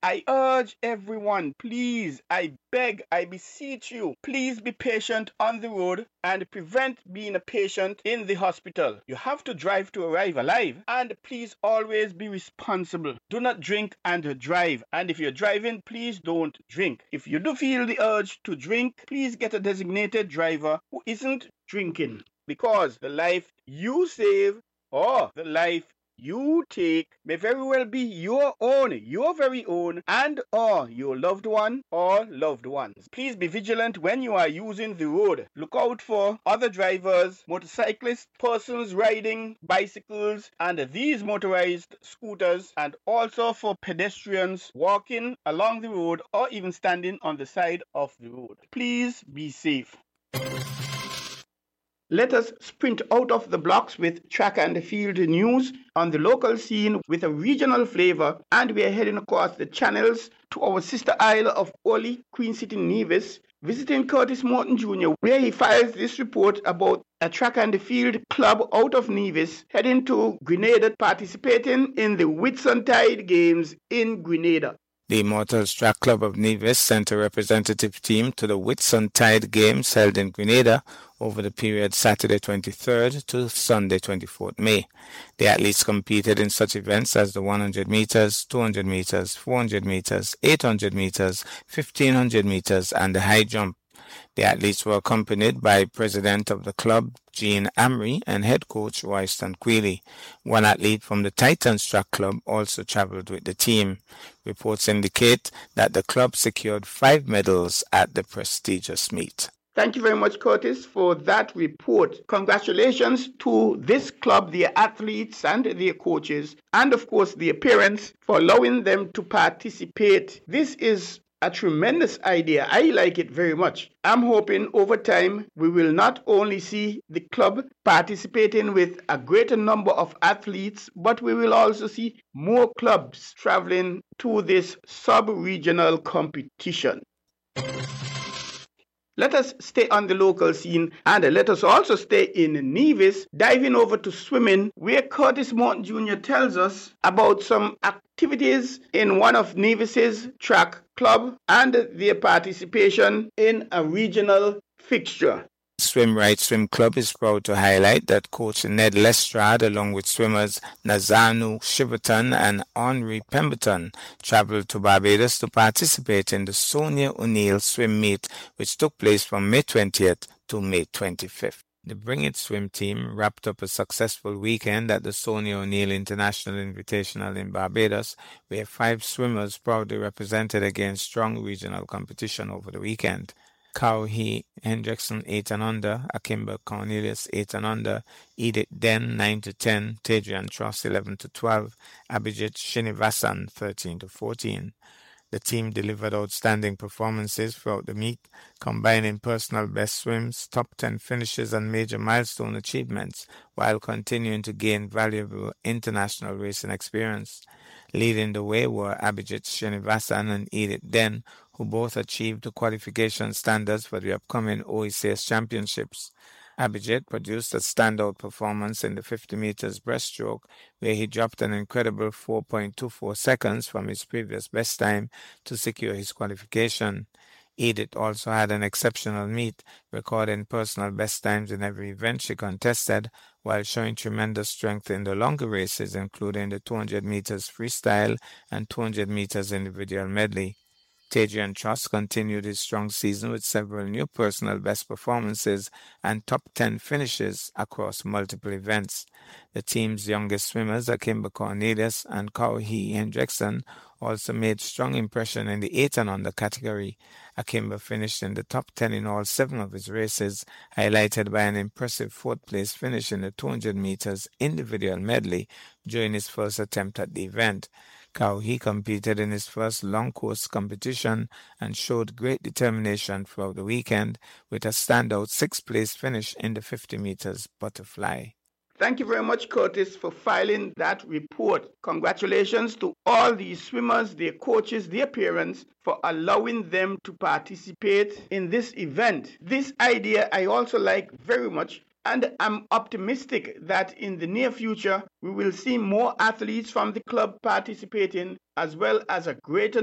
I urge everyone, please, I beg, I beseech you, please be patient on the road and prevent being a patient in the hospital. You have to drive to arrive alive, and please always be responsible. Do not drink and drive, and if you're driving, please don't drink. If you do feel the urge to drink, please get a designated driver who isn't drinking, because the life you save or the life you take may very well be your own, your very own, and or your loved one or loved ones. Please be vigilant when you are using the road. Look out for other drivers, motorcyclists, persons riding bicycles and these motorized scooters, and also for pedestrians walking along the road or even standing on the side of the road. Please be safe. Let us sprint out of the blocks with track and field news on the local scene with a regional flavor, and we are heading across the channels to our sister isle of Orly, Queen City, Nevis, visiting Curtis Morton Jr., where he files this report about a track and field club out of Nevis heading to Grenada, participating in the Whitsuntide Games in Grenada. The Immortals Track Club of Nevis sent a representative team to the Whitsuntide Games held in Grenada over the period Saturday 23rd to Sunday 24th May. The athletes competed in such events as the 100 meters, 200 meters, 400 meters, 800 meters, 1500 meters, and the high jump. The athletes were accompanied by President of the club, Jean Amry, and head coach Royston Quealy. One athlete from the Titans Track Club also traveled with the team. Reports indicate that the club secured 5 medals at the prestigious meet. Thank you very much, Curtis, for that report. Congratulations to this club, their athletes and their coaches, and of course their parents for allowing them to participate. This is a tremendous idea. I like it very much. I'm hoping over time we will not only see the club participating with a greater number of athletes, but we will also see more clubs traveling to this sub-regional competition. Let us stay on the local scene, and let us also stay in Nevis, diving over to swimming, where Curtis Morton Jr. tells us about some activities in one of Nevis's track club and their participation in a regional fixture. Swim Right Swim Club is proud to highlight that coach Ned Lestrade, along with swimmers Nazanu Shiverton and Henri Pemberton, traveled to Barbados to participate in the Sonia O'Neill swim meet, which took place from May 20th to May 25th. The Bring It Swim team wrapped up a successful weekend at the Sonia O'Neill International Invitational in Barbados, where 5 swimmers proudly represented against strong regional competition over the weekend. Cowhee Hendrickson 8 and under, Akimba Cornelius 8 and under, Edith Den 9 to 10, Tadrian Truss 11 to 12, Abhijit Srinivasan 13 to 14. The team delivered outstanding performances throughout the meet, combining personal best swims, top 10 finishes, and major milestone achievements, while continuing to gain valuable international racing experience. Leading the way were Abhijit Srinivasan and Edith Den, who both achieved the qualification standards for the upcoming OECS Championships. Abhijit produced a standout performance in the 50 meters breaststroke, where he dropped an incredible 4.24 seconds from his previous best time to secure his qualification. Edith also had an exceptional meet, recording personal best times in every event she contested, while showing tremendous strength in the longer races, including the 200 meters freestyle and 200 meters individual medley. Tadrian Truss continued his strong season with several new personal best performances and top 10 finishes across multiple events. The team's youngest swimmers, Akimba Cornelius and Cowhee Hendrickson, also made strong impression in the 8 and under category. Akimba finished in the top 10 in all 7 of his races, highlighted by an impressive 4th place finish in the 200 meters individual medley during his first attempt at the event. Cowhee competed in his first long course competition and showed great determination throughout the weekend with a standout 6th place finish in the 50 meters butterfly. Thank you very much, Curtis, for filing that report. Congratulations to all these swimmers, their coaches, their parents, for allowing them to participate in this event. This idea I also like very much, and I'm optimistic that in the near future we will see more athletes from the club participating, as well as a greater